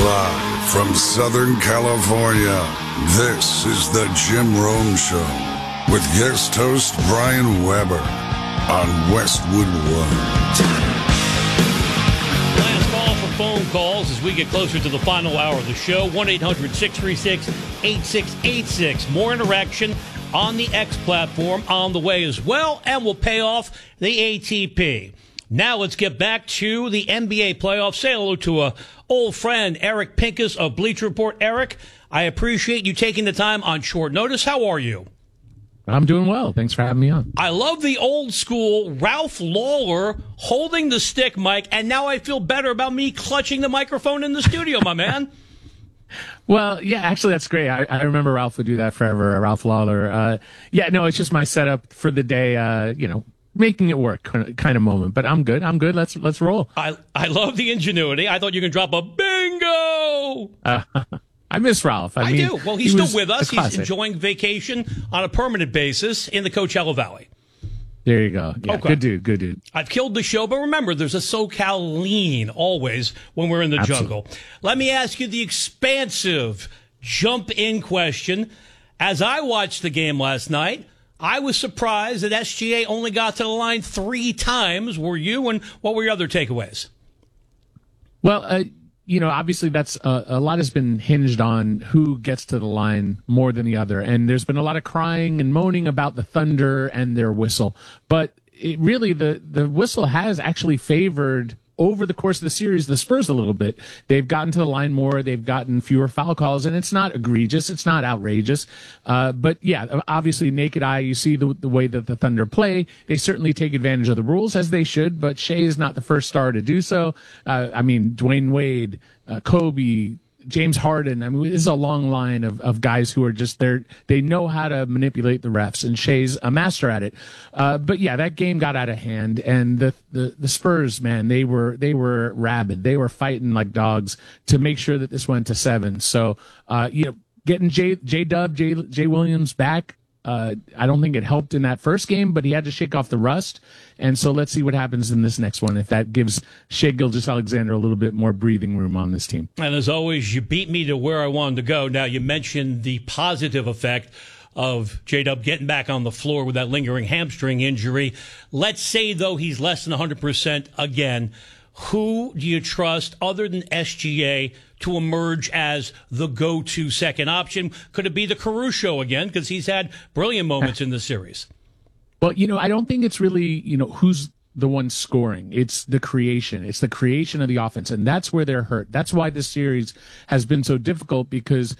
Live from Southern California, this is the Jim Rome Show with guest host Brian Weber on Westwood One. Last call for phone calls as we get closer to the final hour of the show. 1-800-636-8686. More interaction on the X platform on the way as well, and we'll pay off the ATP. Now let's get back to the NBA playoffs. Say hello to a old friend, Eric Pincus of Bleacher Report. Eric, I appreciate you taking the time on short notice. How are you? I'm doing well. Thanks for having me on. I love the old school Ralph Lawler holding the stick mic, and now I feel better about me clutching the microphone in the studio, my man. Well, yeah, actually, that's great. I remember Ralph would do that forever, Ralph Lawler. It's just my setup for the day, making it work kind of moment. But I'm good. Let's roll. I love the ingenuity. I thought you could drop a bingo. I miss Ralph. I mean, do. Well, he's still with us. He's enjoying vacation on a permanent basis in the Coachella Valley. There you go. Yeah, okay. Good dude. I've killed the show, but remember, there's a SoCal lean always when we're in the jungle. Let me ask you the expansive jump-in question. As I watched the game last night, I was surprised that SGA only got to the line 3 times. Were you? And what were your other takeaways? Well, obviously that's a lot has been hinged on who gets to the line more than the other. And there's been a lot of crying and moaning about the Thunder and their whistle. But the whistle has actually favored, over the course of the series, the Spurs a little bit. They've gotten to the line more. They've gotten fewer foul calls, and it's not egregious. It's not outrageous. But yeah, obviously, naked eye, you see the way that the Thunder play. They certainly take advantage of the rules, as they should, but Shea is not the first star to do so. Dwayne Wade, Kobe, James Harden. This is a long line of guys who are just there. They know how to manipulate the refs, and Shea's a master at it. But yeah, that game got out of hand, and the Spurs, man, they were rabid. They were fighting like dogs to make sure that this went to 7. So, getting Jay Williams back, I don't think it helped in that first game, but he had to shake off the rust. And so let's see what happens in this next one, if that gives Shea Gilgeous-Alexander a little bit more breathing room on this team. And as always, you beat me to where I wanted to go. Now, you mentioned the positive effect of J-Dub getting back on the floor with that lingering hamstring injury. Let's say, though, he's less than 100% again. Who do you trust other than SGA to emerge as the go-to second option? Could it be the Caruso again? Because he's had brilliant moments in the series. Well, I don't think it's really, who's the one scoring. It's the creation. It's the creation of the offense. And that's where they're hurt. That's why this series has been so difficult because,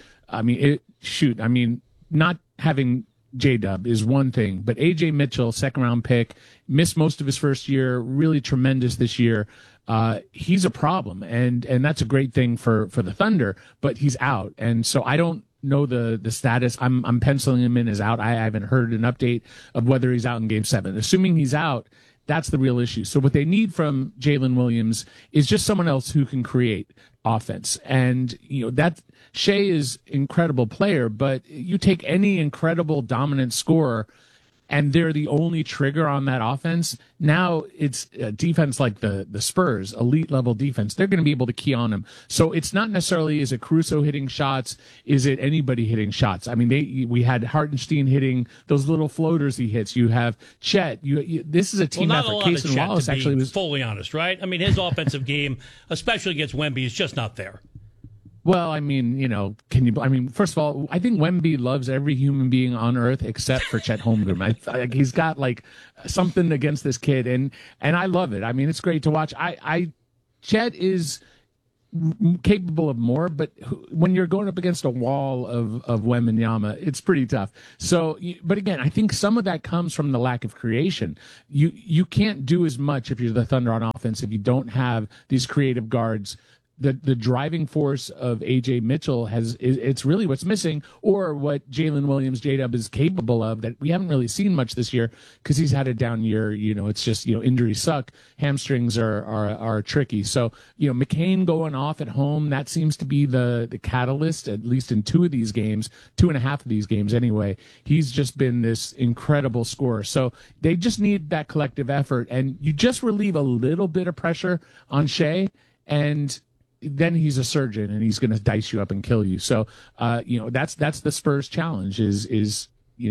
not having J-Dub is one thing, but A.J. Mitchell, second-round pick, missed most of his first year, really tremendous this year. He's a problem, and that's a great thing for the Thunder, but he's out. And so I don't know the status. I'm penciling him in as out. I haven't heard an update of whether he's out in Game 7. Assuming he's out, that's the real issue. So what they need from Jalen Williams is just someone else who can create offense. And, that Shea is incredible player, but you take any incredible dominant scorer and they're the only trigger on that offense. Now it's a defense like the Spurs, elite level defense. They're going to be able to key on them. So it's not necessarily, is it Caruso hitting shots? Is it anybody hitting shots? We had Hartenstein hitting those little floaters he hits. You have Chet. This is a team effort. Case Wallace actually was fully honest, right? His offensive game, especially against Wemby, is just not there. Well, first of all, I think Wemby loves every human being on earth except for Chet Holmgren. He's got something against this kid, and I love it. It's great to watch. Chet is capable of more, but when you're going up against a wall of Wembanyama, it's pretty tough. So, but again, I think some of that comes from the lack of creation. You can't do as much if you're the Thunder on offense if you don't have these creative guards. The driving force of A.J. Mitchell it's really what's missing, or what Jalen Williams, J-Dub, is capable of that we haven't really seen much this year because he's had a down year. It's just, injuries suck. Hamstrings are tricky. So, McCain going off at home, that seems to be the catalyst, at least in 2 of these games, 2.5 of these games anyway. He's just been this incredible scorer. So they just need that collective effort, and you just relieve a little bit of pressure on Shea, and then he's a surgeon and he's going to dice you up and kill you. So, that's the Spurs challenge is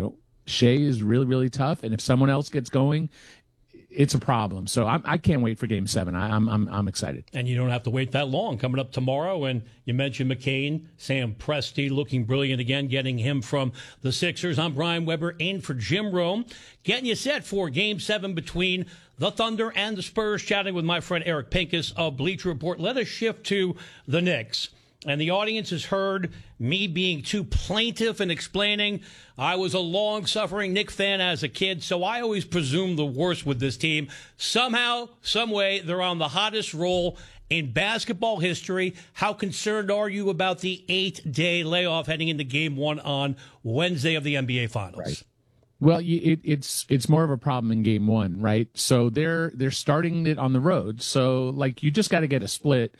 Shea is really, really tough. And if someone else gets going, it's a problem. So I can't wait for Game 7. I'm excited. And you don't have to wait that long. Coming up tomorrow, and you mentioned McCain, Sam Presti looking brilliant again, getting him from the Sixers. I'm Brian Weber in for Jim Rome, getting you set for Game 7 between the Thunder and the Spurs, chatting with my friend Eric Pincus of Bleacher Report. Let us shift to the Knicks. And the audience has heard me being too plaintive in explaining I was a long-suffering Knicks fan as a kid, so I always presume the worst with this team. Somehow, some way, they're on the hottest roll in basketball history. How concerned are you about the 8-day layoff heading into Game 1 on Wednesday of the NBA Finals? Right. Well, it's more of a problem in Game 1, right? So they're starting it on the road. So, you just got to get a split.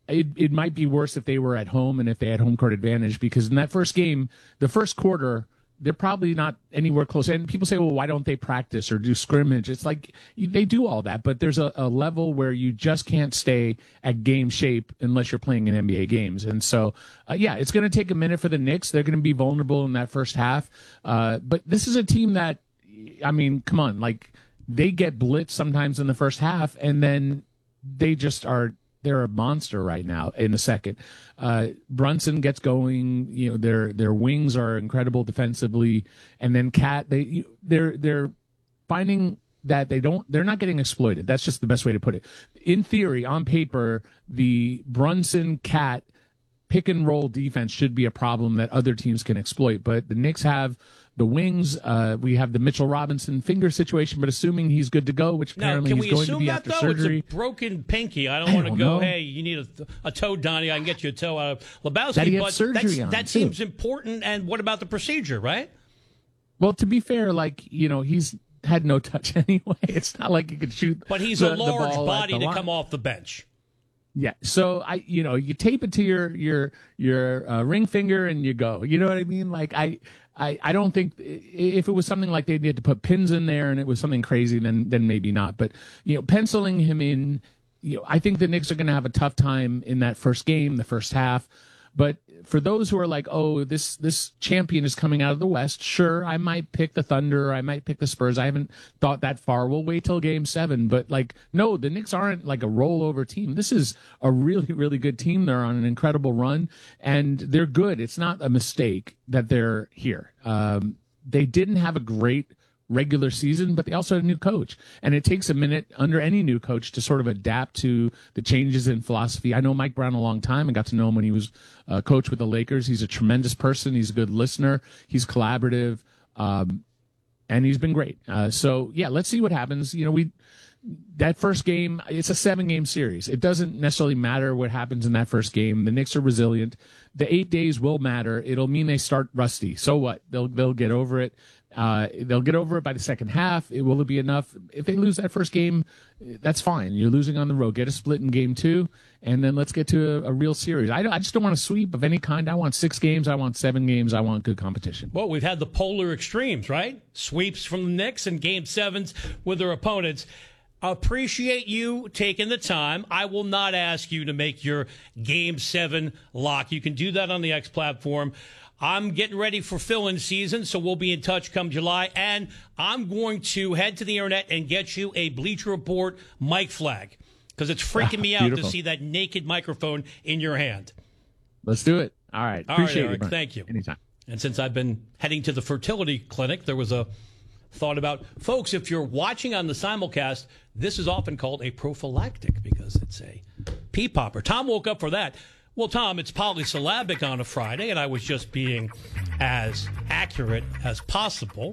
It might be worse if they were at home and if they had home court advantage, because in that first game, the first quarter, they're probably not anywhere close. And people say, well, why don't they practice or do scrimmage? It's like they do all that, but there's a level where you just can't stay at game shape unless you're playing in NBA games. And so, it's going to take a minute for the Knicks. They're going to be vulnerable in that first half. But this is a team that, come on, they get blitzed sometimes in the first half, and then they just are. They're a monster right now in the second. Brunson gets going. Their wings are incredible defensively, and then Cat. They're finding that they're not getting exploited. That's just the best way to put it. In theory, on paper, the Brunson Cat pick and roll defense should be a problem that other teams can exploit. But the Knicks have the wings. We have the Mitchell Robinson finger situation, but assuming he's good to go, which apparently he's going to be after surgery. It's a broken pinky. I don't want to go, hey, you need a toe, Donnie. I can get you a toe out of Lebowski. That he had surgery on, that seems important. And what about the procedure, right? Well, to be fair, he's had no touch anyway. It's not like he could shoot. But he's a large body to come off the bench. Yeah, so you tape it to your ring finger and you go. You know what I mean? I don't think if it was something like they had to put pins in there and it was something crazy, then maybe not. But penciling him in, I think the Knicks are going to have a tough time in that first game, the first half. But for those who are like, oh, this champion is coming out of the West, sure, I might pick the Thunder, I might pick the Spurs. I haven't thought that far. We'll wait till Game 7. But no, the Knicks aren't like a rollover team. This is a really, really good team. They're on an incredible run, and they're good. It's not a mistake that they're here. They didn't have a great regular season, but they also had a new coach. And it takes a minute under any new coach to sort of adapt to the changes in philosophy. I know Mike Brown a long time and got to know him when he was coach with the Lakers. He's a tremendous person. He's a good listener. He's collaborative. And he's been great. So let's see what happens. That first game, it's a 7-game series. It doesn't necessarily matter what happens in that first game. The Knicks are resilient. The 8 days will matter. It'll mean they start rusty. So what? They'll get over it. They'll get over it by the second half. Will it be enough? If they lose that first game, that's fine. You're losing on the road. Get a split in Game 2, and then let's get to a real series. I just don't want a sweep of any kind. I want 6 games. I want 7 games. I want good competition. Well, we've had the polar extremes, right? Sweeps from the Knicks and Game 7s with their opponents. Appreciate you taking the time. I will not ask you to make your Game 7 lock. You can do that on the X platform. I'm getting ready for fill-in season, so we'll be in touch come July. And I'm going to head to the internet and get you a Bleacher Report mic flag, because it's freaking me out to see that naked microphone in your hand. Let's do it. All right. Appreciate Eric, it, Brian. thank you. Anytime. And since I've been heading to the fertility clinic, there was a thought about, folks, if you're watching on the simulcast, this is often called a prophylactic because it's a pee popper. Tom woke up for that. Well, Tom, it's polysyllabic on a Friday, and I was just being as accurate as possible.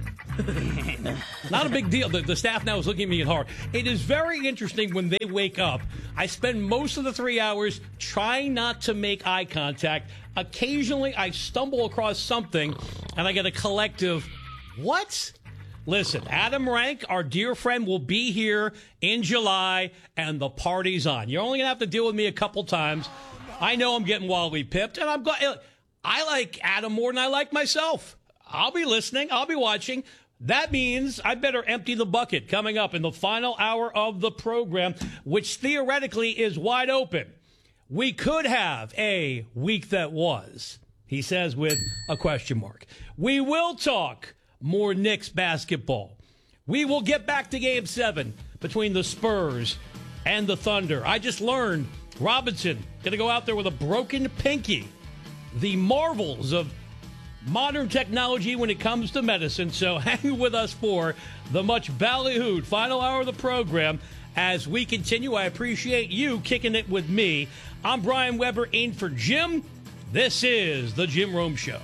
Not a big deal. The staff now is looking at me hard. It is very interesting when they wake up. I spend most of the 3 hours trying not to make eye contact. Occasionally, I stumble across something, and I get a collective, what? Listen, Adam Rank, our dear friend, will be here in July, and the party's on. You're only going to have to deal with me a couple times. I know I'm getting wildly pipped, and I like Adam more than I like myself. I'll be listening. I'll be watching. That means I better empty the bucket coming up in the final hour of the program, which theoretically is wide open. we could have a week that was, he says with a question mark. We will talk more Knicks basketball. We will get back to Game 7 between the Spurs and the Thunder. I just learned Robinson going to go out there with a broken pinky. The marvels of modern technology when it comes to medicine. So hang with us for the much ballyhooed final hour of the program as we continue. I appreciate you kicking it with me. I'm Brian Weber, in for Jim. This is the Jim Rome Show.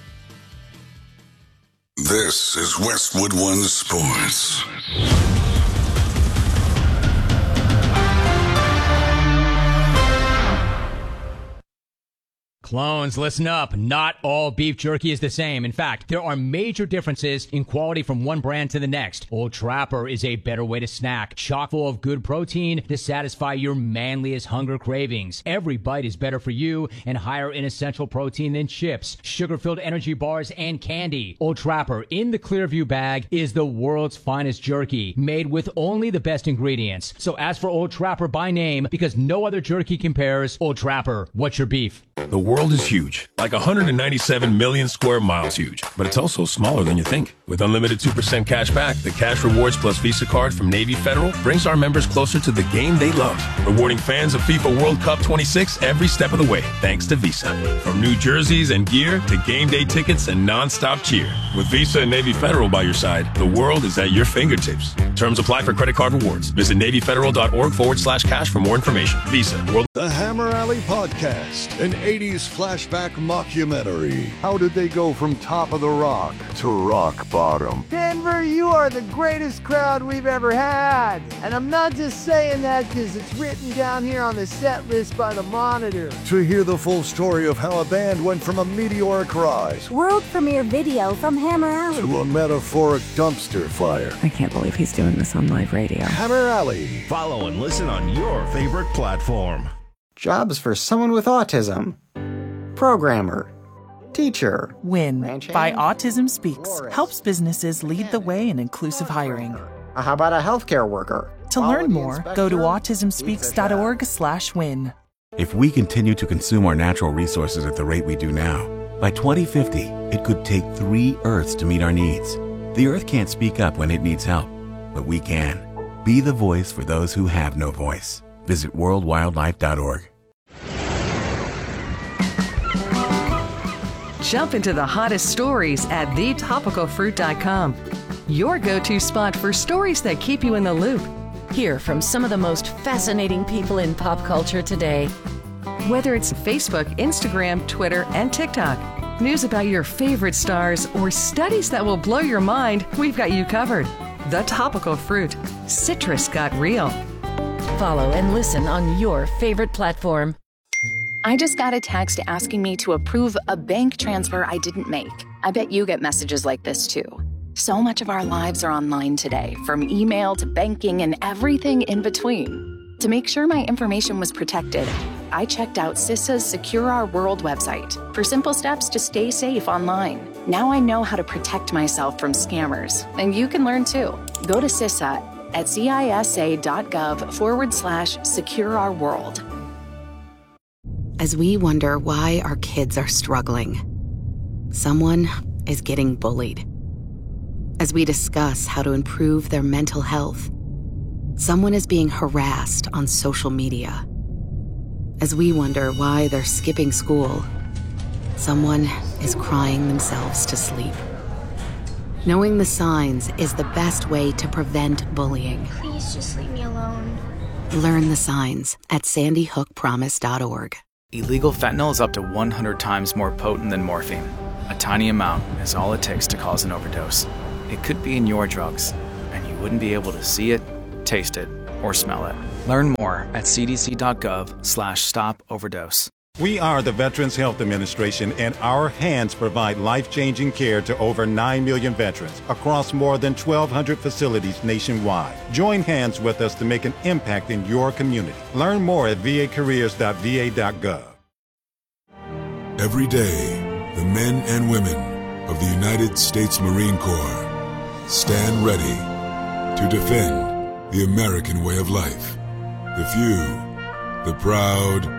This is Westwood One Sports. Clones, listen up. Not all beef jerky is the same. In fact, there are major differences in quality from one brand to the next. Old Trapper is a better way to snack, chock full of good protein to satisfy your manliest hunger cravings. Every bite is better for you and higher in essential protein than chips, sugar-filled energy bars, and candy. Old Trapper in the Clearview bag is the world's finest jerky, made with only the best ingredients. So ask for Old Trapper by name because no other jerky compares. Old Trapper, what's your beef? The world is huge, like 197 million square miles huge, but it's also smaller than you think. With unlimited 2% cash back, the Cash Rewards Plus Visa card from Navy Federal brings our members closer to the game they love, rewarding fans of FIFA World Cup 26 every step of the way, thanks to Visa. From new jerseys and gear to game day tickets and non-stop cheer. With Visa and Navy Federal by your side, the world is at your fingertips. Terms apply for credit card rewards. Visit NavyFederal.org/cash for more information. Visa. World. The Hammer Alley Podcast, an 80s flashback mockumentary. How did they go from top of the rock to rock bottom? Denver, you are the greatest crowd we've ever had. And I'm not just saying that because it's written down here on the set list by the Monitor. To hear the full story of how a band went from a meteoric rise, world premiere video from Hammer Alley, to a metaphoric dumpster fire. I can't believe he's doing this on live radio. Hammer Alley. Follow and listen on your favorite platform. Jobs for someone with autism. Programmer. Teacher. WIN by Autism Speaks helps businesses lead the way in inclusive hiring. How about a healthcare worker? To learn more, go to autismspeaks.org/win. If we continue to consume our natural resources at the rate we do now, by 2050, it could take 3 Earths to meet our needs. The Earth can't speak up when it needs help, but we can. Be the voice for those who have no voice. Visit worldwildlife.org. Jump into the hottest stories at thetopicalfruit.com. Your go-to spot for stories that keep you in the loop. Hear from some of the most fascinating people in pop culture today. Whether it's Facebook, Instagram, Twitter, and TikTok, news about your favorite stars, or studies that will blow your mind, we've got you covered. The Topical Fruit. Citrus got real. Follow and listen on your favorite platform. I just got a text asking me to approve a bank transfer I didn't make. I bet you get messages like this too. So much of our lives are online today, from email to banking and everything in between. To make sure my information was protected, I checked out CISA's Secure Our World website for simple steps to stay safe online. Now I know how to protect myself from scammers, and you can learn too. Go to CISA at cisa.gov/Secure Our World. As we wonder why our kids are struggling, someone is getting bullied. As we discuss how to improve their mental health, someone is being harassed on social media. As we wonder why they're skipping school, someone is crying themselves to sleep. Knowing the signs is the best way to prevent bullying. Please just leave me alone. Learn the signs at sandyhookpromise.org. Illegal fentanyl is up to 100 times more potent than morphine. A tiny amount is all it takes to cause an overdose. It could be in your drugs, and you wouldn't be able to see it, taste it, or smell it. Learn more at cdc.gov/stop-overdose. We are the Veterans Health Administration, and our hands provide life-changing care to over 9 million veterans across more than 1,200 facilities nationwide. Join hands with us to make an impact in your community. Learn more at vacareers.va.gov. Every day, the men and women of the United States Marine Corps stand ready to defend the American way of life. The few, the proud,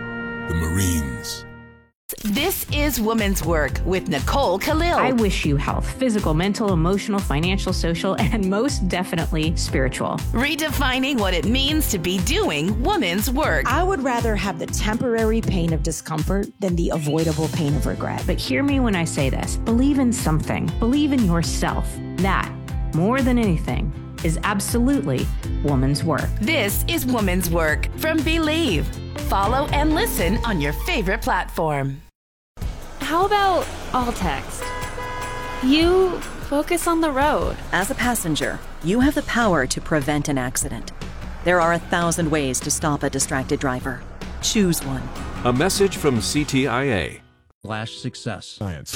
the Marines. This is Women's Work with Nicole Khalil. I wish you health, physical, mental, emotional, financial, social, and most definitely spiritual. Redefining what it means to be doing women's work. I would rather have the temporary pain of discomfort than the avoidable pain of regret. But hear me when I say this. Believe in something. Believe in yourself. That, more than anything, is absolutely woman's work. This is Women's Work from Believe. Follow and listen on your favorite platform. How about all text? You focus on the road. As a passenger, you have the power to prevent an accident. There are 1,000 ways to stop a distracted driver. Choose one. A message from CTIA. /success. Science.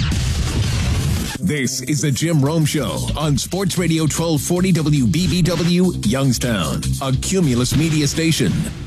This is the Jim Rome Show on Sports Radio 1240 WBBW, Youngstown, a Cumulus Media station.